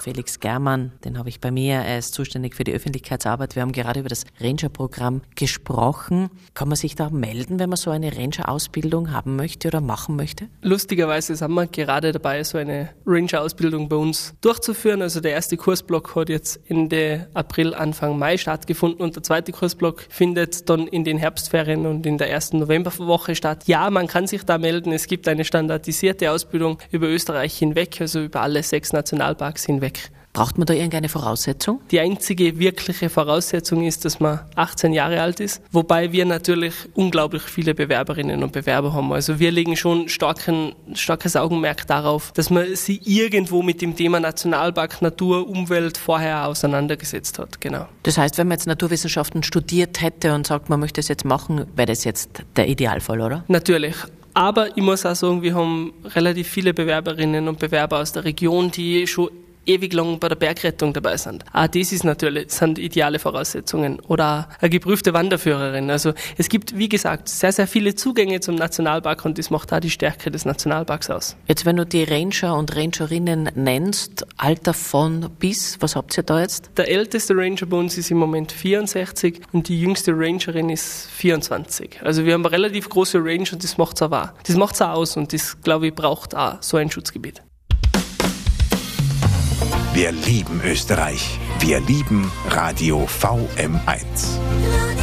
Felix Germann, den habe ich bei mir. Er ist zuständig für die Öffentlichkeitsarbeit. Wir haben gerade über das Ranger-Programm gesprochen. Kann man sich da melden, wenn man so eine Ranger-Ausbildung haben möchte oder machen möchte? Lustigerweise sind wir gerade dabei, so eine Ranger-Ausbildung bei uns durchzuführen. Also der erste Kursblock hat jetzt Ende April, Anfang Mai stattgefunden und der zweite Kursblock findet dann in den Herbstferien und in der ersten Novemberwoche statt. Ja, man kann sich da melden. Es gibt eine standardisierte Ausbildung über Österreich hinweg, also über alle 6 Nationalparks hinweg. Braucht man da irgendeine Voraussetzung? Die einzige wirkliche Voraussetzung ist, dass man 18 Jahre alt ist, wobei wir natürlich unglaublich viele Bewerberinnen und Bewerber haben. Also wir legen schon starkes Augenmerk darauf, dass man sich irgendwo mit dem Thema Nationalpark, Natur, Umwelt vorher auseinandergesetzt hat. Genau. Das heißt, wenn man jetzt Naturwissenschaften studiert hätte und sagt, man möchte es jetzt machen, wäre das jetzt der Idealfall, oder? Natürlich. Aber ich muss auch sagen, wir haben relativ viele Bewerberinnen und Bewerber aus der Region, die schon ewig lang bei der Bergrettung dabei sind. Auch das sind ideale Voraussetzungen. Oder eine geprüfte Wanderführerin. Also es gibt, wie gesagt, sehr, sehr viele Zugänge zum Nationalpark und das macht auch die Stärke des Nationalparks aus. Jetzt, wenn du die Ranger und Rangerinnen nennst, Alter von bis, was habt ihr da jetzt? Der älteste Ranger bei uns ist im Moment 64 und die jüngste Rangerin ist 24. Also wir haben eine relativ große Range und das macht's auch wahr. Das macht's auch aus und das, glaube ich, braucht auch so ein Schutzgebiet. Wir lieben Österreich. Wir lieben Radio VM1.